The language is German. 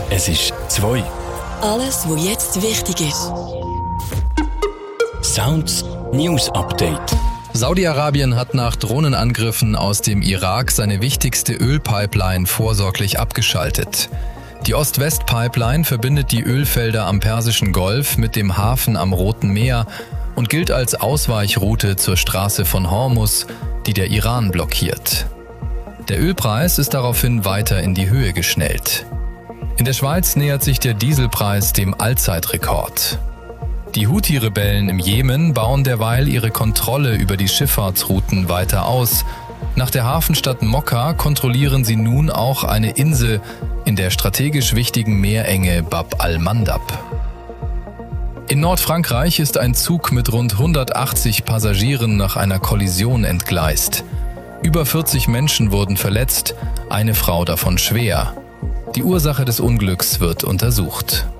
Es ist 2. Alles, was jetzt wichtig ist. Sounds News Update. Saudi-Arabien hat nach Drohnenangriffen aus dem Irak seine wichtigste Ölpipeline vorsorglich abgeschaltet. Die Ost-West-Pipeline verbindet die Ölfelder am Persischen Golf mit dem Hafen am Roten Meer und gilt als Ausweichroute zur Straße von Hormuz, die der Iran blockiert. Der Ölpreis ist daraufhin weiter in die Höhe geschnellt. In der Schweiz nähert sich der Dieselpreis dem Allzeitrekord. Die Houthi-Rebellen im Jemen bauen derweil ihre Kontrolle über die Schifffahrtsrouten weiter aus. Nach der Hafenstadt Mokka kontrollieren sie nun auch eine Insel in der strategisch wichtigen Meerenge Bab al-Mandab. In Nordfrankreich ist ein Zug mit rund 180 Passagieren nach einer Kollision entgleist. Über 40 Menschen wurden verletzt, eine Frau davon schwer. Die Ursache des Unglücks wird untersucht.